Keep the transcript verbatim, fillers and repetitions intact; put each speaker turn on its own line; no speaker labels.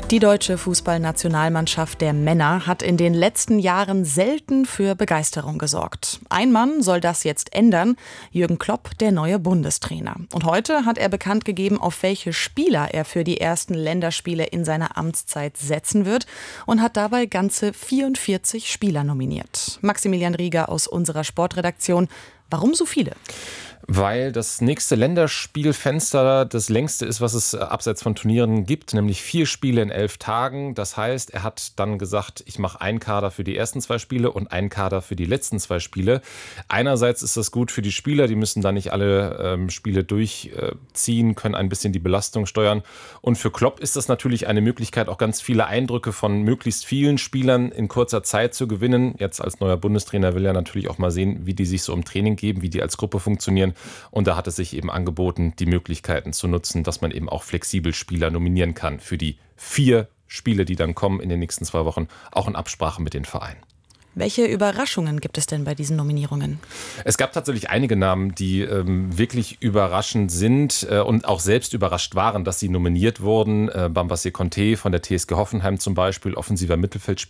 Die deutsche Fußballnationalmannschaft der Männer hat in den letzten Jahren selten für Begeisterung gesorgt. Ein Mann soll das jetzt ändern, Jürgen Klopp, der neue Bundestrainer. Und heute hat er bekannt gegeben, auf welche Spieler er für die ersten Länderspiele in seiner Amtszeit setzen wird und hat dabei ganze vierundvierzig Spieler nominiert. Maximilian Rieger aus unserer Sportredaktion. Warum so viele?
Weil das nächste Länderspielfenster das längste ist, was es abseits von Turnieren gibt, nämlich vier Spiele in elf Tagen. Das heißt, er hat dann gesagt, ich mache einen Kader für die ersten zwei Spiele und einen Kader für die letzten zwei Spiele. Einerseits ist das gut für die Spieler, die müssen da nicht alle ähm, Spiele durchziehen, können ein bisschen die Belastung steuern. Und für Klopp ist das natürlich eine Möglichkeit, auch ganz viele Eindrücke von möglichst vielen Spielern in kurzer Zeit zu gewinnen. Jetzt als neuer Bundestrainer will er natürlich auch mal sehen, wie die sich so im Training geben, wie die als Gruppe funktionieren. Und da hat es sich eben angeboten, die Möglichkeiten zu nutzen, dass man eben auch flexibel Spieler nominieren kann für die vier Spiele, die dann kommen in den nächsten zwei Wochen, auch in Absprache mit den Vereinen.
Welche Überraschungen gibt es denn bei diesen Nominierungen?
Es gab tatsächlich einige Namen, die ähm, wirklich überraschend sind äh, und auch selbst überrascht waren, dass sie nominiert wurden. Äh, Bambassé Conté von der T S G Hoffenheim zum Beispiel, offensiver Mittelfeldspieler.